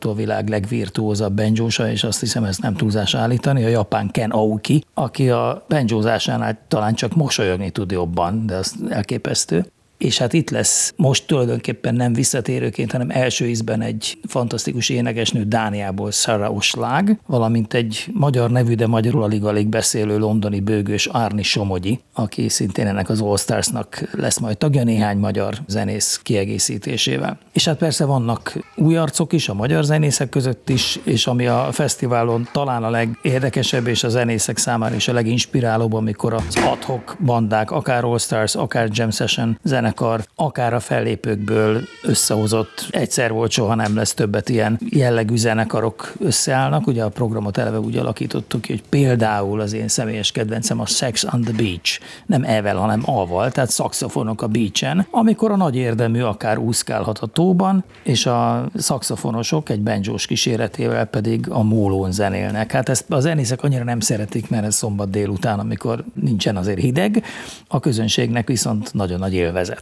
a világ legvirtuózabb banjósa, és azt hiszem, ezt nem túlzás állítani, a japán Ken Aoki, aki a banjózásánál talán csak mosolyogni tud jobban, de az elképesztő. És hát itt lesz most tulajdonképpen nem visszatérőként, hanem első ízben egy fantasztikus énekesnő Dániából, Sarah Oschlag, valamint egy magyar nevű, de magyarul alig-alig beszélő londoni bőgős Árni Somogyi, aki szintén ennek az All Starsnak lesz majd tagja néhány magyar zenész kiegészítésével. És hát persze vannak új arcok is a magyar zenészek között is, és ami a fesztiválon talán a legérdekesebb és a zenészek számára is a leginspirálóbb, amikor az ad hoc bandák, akár All Stars, akár Jam Session zenekar, akár a fellépőkből összehozott, egyszer volt, soha nem lesz többet ilyen jellegű zenekarok összeállnak. Ugye a programot eleve úgy alakítottuk ki, hogy például az én személyes kedvencem a Sex on the Beach, nem E-vel, hanem A-val, tehát szaxofonok a beachen, amikor a nagy érdemű akár úszkálhat a tóban, és a szaxofonosok egy banjós kíséretével pedig a mólón zenélnek. Hát ezt a zenészek annyira nem szeretik, mert ez szombat délután, amikor nincsen azért hideg, a közönségnek viszont nagyon nagy élvezet.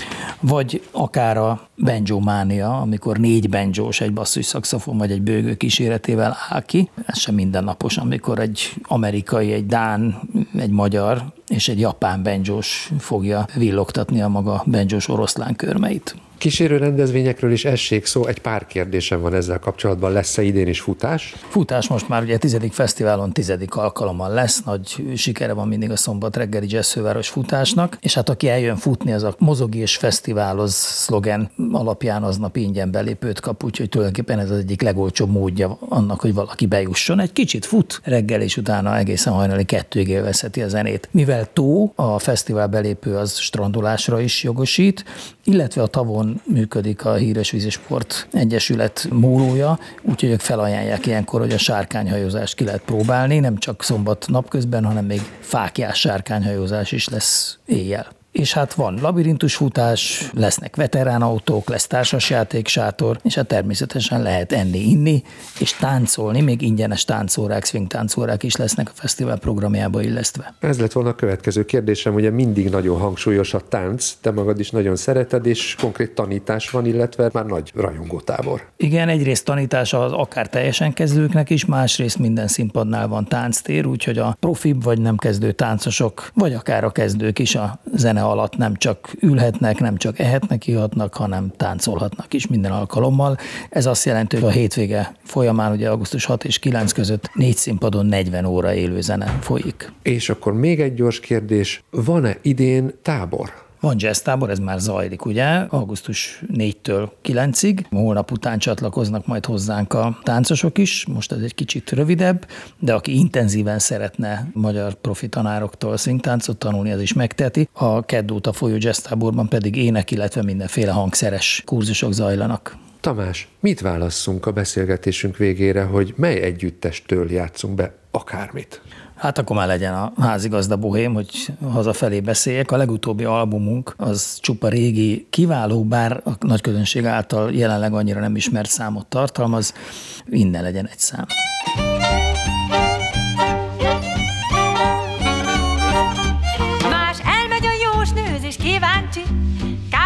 Vagy akár a banjománia, amikor 4 banjós, egy basszus szaxofon vagy egy bőgő kíséretével áll ki. Ez sem mindennapos, amikor egy amerikai, egy dán, egy magyar és egy japán banjós fogja villogtatni a maga banjós oroszlán körmeit. Kísérő rendezvényekről is essék szó, egy pár kérdésem van ezzel kapcsolatban. Lesz-e idén is futás? Futás most már ugye 10. fesztiválon 10. alkalommal lesz, nagy sikere van mindig a szombat reggeli Jazzfőváros futásnak, és hát aki eljön futni, az a mozog és fesztiváloz szlogen alapján aznap ingyen belépőt kap, úgyhogy tulajdonképpen ez az egyik legolcsóbb módja annak, hogy valaki bejusson. Egy kicsit fut reggel, és utána egészen hajnali 2-ig élvezheti a zenét. Mivel tó, a fesztivál belépő az strandolásra is jogosít, illetve a tavon működik a Híres Vízisport Egyesület mólója, úgyhogy ők felajánlják ilyenkor, hogy a sárkányhajózást ki lehet próbálni, nem csak szombat napközben, hanem még fáklyás sárkányhajózás is lesz éjjel. És hát van labirintusfutás, lesznek veteránautók, lesz társasjáték, sátor, és hát természetesen lehet enni, inni, és táncolni, még ingyenes táncórák, swing táncórák is lesznek a fesztivál programjába illesztve. Ez lett volna a következő kérdésem, ugye mindig nagyon hangsúlyos a tánc, te magad is nagyon szereted, és konkrét tanítás van, illetve már nagy rajongótábor. Igen, egyrészt tanítás az akár teljesen kezdőknek is, másrészt minden színpadnál van tánctér, úgyhogy a profibb vagy nem kezdő táncosok, vagy akár a kezdők is a zene alatt nem csak ülhetnek, nem csak ehetnek, ihatnak, hanem táncolhatnak is minden alkalommal. Ez azt jelenti, hogy a hétvége folyamán, ugye augusztus 6 és 9 között 4 színpadon 40 óra élő zene folyik. És akkor még egy gyors kérdés, van-e idén tábor? Van jazztábor, ez már zajlik, ugye? Augusztus 4-től 9-ig. Holnap után csatlakoznak majd hozzánk a táncosok is. Most ez egy kicsit rövidebb, de aki intenzíven szeretne magyar profi tanároktól színtáncot tanulni, az is megteheti. A kedd óta folyó jazztáborban pedig ének, illetve mindenféle hangszeres kurzusok zajlanak. Tamás, mit válasszunk a beszélgetésünk végére, hogy mely együttestől játszunk be akármit? Hát akkor már legyen a házigazda bohém, hogy hazafelé beszéljek. A legutóbbi albumunk az csupa régi, kiváló, bár a nagy közönség által jelenleg annyira nem ismert számot tartalmaz. Innen legyen egy szám.